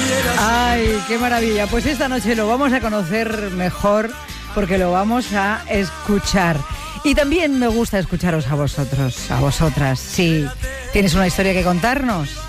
Ay, qué maravilla. Pues esta noche lo vamos a conocer mejor porque lo vamos a escuchar. Y también me gusta escucharos a vosotros, a vosotras. Si tienes una historia que contarnos,